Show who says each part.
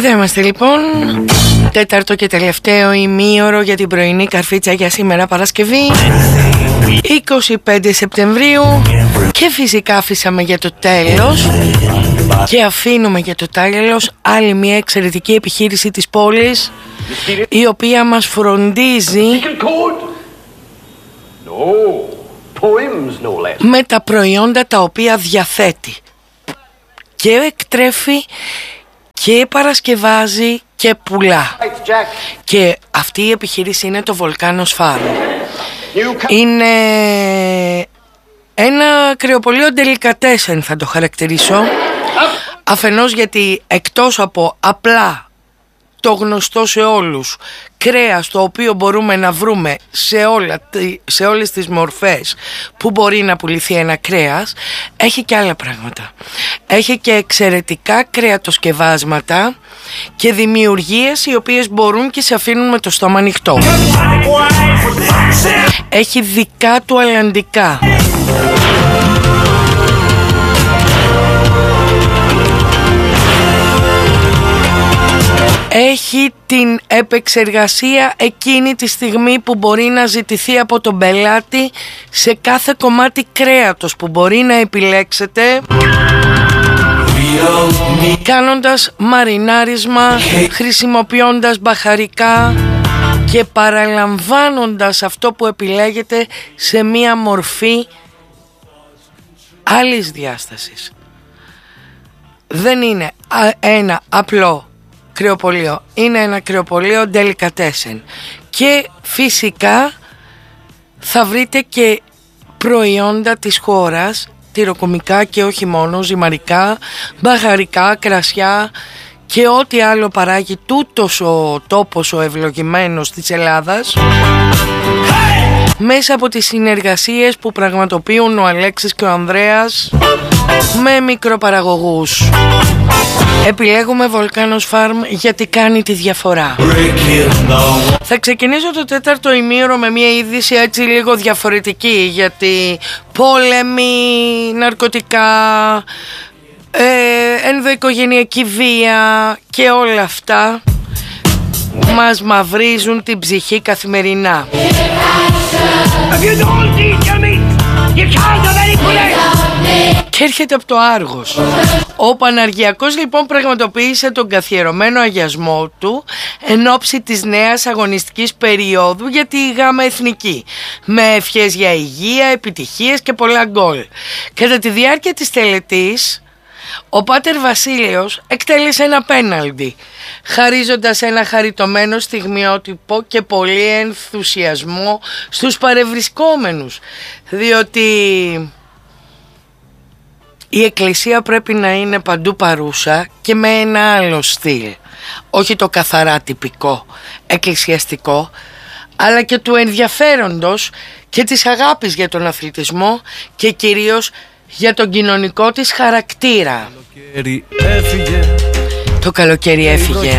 Speaker 1: Εδώ είμαστε λοιπόν, τέταρτο και τελευταίο ημίωρο για την πρωινή καρφίτσα για σήμερα Παρασκευή 25 Σεπτεμβρίου. Και φυσικά αφήσαμε για το τέλος και αφήνουμε για το τέλος άλλη μια εξαιρετική επιχείρηση της πόλης, η οποία μας φροντίζει με τα προϊόντα τα οποία διαθέτει και εκτρέφει και παρασκευάζει και πουλά. Και αυτή η επιχείρηση είναι το Volcano's Farm. Είναι ένα κρεοπωλείο delicatessen, θα το χαρακτηρίσω. Αφενός γιατί εκτός από απλά το γνωστό σε όλους κρέας, το οποίο μπορούμε να βρούμε σε όλες τις μορφές που μπορεί να πουληθεί ένα κρέας, έχει και άλλα πράγματα. Έχει και εξαιρετικά κρεατοσκευάσματα και δημιουργίες οι οποίες μπορούν και σε αφήνουν με το στόμα ανοιχτό. Έχει δικά του αλλαντικά. Έχει την επεξεργασία εκείνη τη στιγμή που μπορεί να ζητηθεί από τον πελάτη σε κάθε κομμάτι κρέατος που μπορεί να επιλέξετε, κάνοντας μαρινάρισμα, χρησιμοποιώντας μπαχαρικά και παραλαμβάνοντας αυτό που επιλέγετε σε μία μορφή άλλης διάστασης. Δεν είναι ένα απλό κρεοπωλείο, είναι ένα κρεοπωλείο delicatessen. Και φυσικά θα βρείτε και προϊόντα της χώρας, τυροκομικά και όχι μόνο, ζυμαρικά, μπαχαρικά, κρασιά και ό,τι άλλο παράγει τούτος ο τόπος ο ευλογημένος της Ελλάδας, μέσα από τις συνεργασίες που πραγματοποιούν ο Αλέξης και ο Ανδρέας με μικροπαραγωγούς. Επιλέγουμε Volcano's Farm γιατί κάνει τη διαφορά. Θα ξεκινήσω το τέταρτο ημίωρο με μια είδηση έτσι λίγο διαφορετική, γιατί πόλεμοι, ναρκωτικά, ενδοοικογενειακή βία και όλα αυτά μας μαυρίζουν την ψυχή καθημερινά. Και έρχεται από το Άργος. Ο Παναργιακός λοιπόν πραγματοποίησε τον καθιερωμένο αγιασμό του εν ώψη της νέας αγωνιστικής περίοδου για τη Γάμα Εθνική, με ευχές για υγεία, επιτυχίες και πολλά γκολ. Κατά τη διάρκεια της τελετής, ο Πάτερ Βασίλειος εκτέλεσε ένα πέναλτι, χαρίζοντας ένα χαριτωμένο στιγμιότυπο και πολύ ενθουσιασμό στους παρευρισκόμενους, διότι η Εκκλησία πρέπει να είναι παντού παρούσα και με ένα άλλο στυλ, όχι το καθαρά τυπικό εκκλησιαστικό, αλλά και του ενδιαφέροντος και της αγάπης για τον αθλητισμό και κυρίως για τον κοινωνικό της χαρακτήρα. Το καλοκαίρι έφυγε.